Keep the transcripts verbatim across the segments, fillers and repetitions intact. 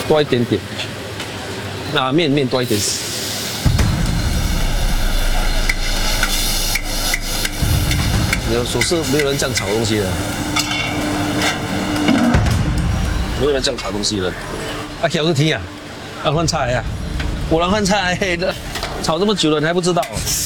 多一点点，那面面多一点。有属实没有人这样炒东西的，没有人这样炒东西的。啊，小个听啊，让换菜啊，我让换菜的，炒这么久了你还不知道？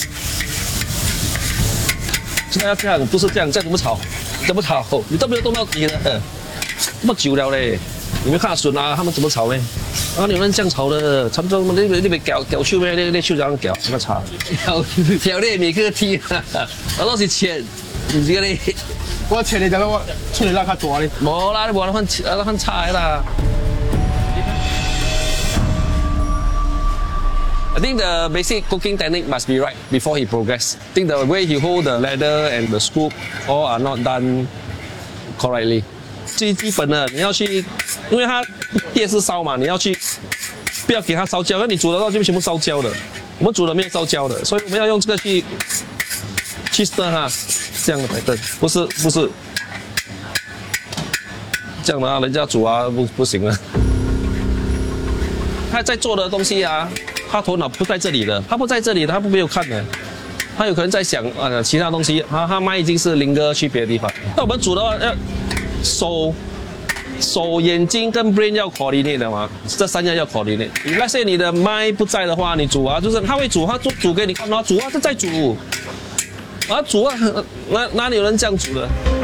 现在要这样，不是这样，这样怎么炒？怎么炒？你都没有动到底了，这么久了嘞，你没看笋啊？他们怎么炒呢？啊，有人这样炒的，差不多你你别搞搞手咩？你你手这样搞，怎么炒？条条你未去听，我都是切，唔知你。 我切你就我出嚟拉较大咧。 冇啦，你冇得翻切，得翻菜啦。I think the basic cooking technique must be right before he progress. I think the way he hold the ladle and the scoop all are not done correctly. 最基本的你要去，因为它电是烧嘛，你要去不要给它烧焦，那你煮的到就全部烧焦的。我们煮的没有烧焦的，所以我们要用这个去去 stir 它，这样的才对，不是不是这样的啊，人家煮啊不不行了。他在做的东西啊。他头脑不在这里的，他不在这里的，他不没有看的，他有可能在想呃其他东西，他他麦已经是零个去别的地方。那我们煮的话要手、手、眼睛跟 brain 要 coordinate 的嘛，这三样要 coordinate。那些你的麦不在的话，你煮啊，就是他会煮，他煮煮给你看，他煮啊，他再煮，啊煮啊，哪哪里有人这样煮的？